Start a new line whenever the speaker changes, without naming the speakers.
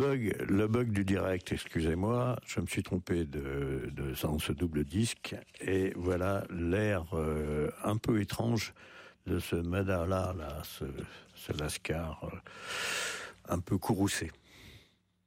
bug du direct, excusez-moi, je me suis trompé dans ce double disque, et voilà l'air un peu étrange de ce Madala, là, ce Lascar un peu courroucé.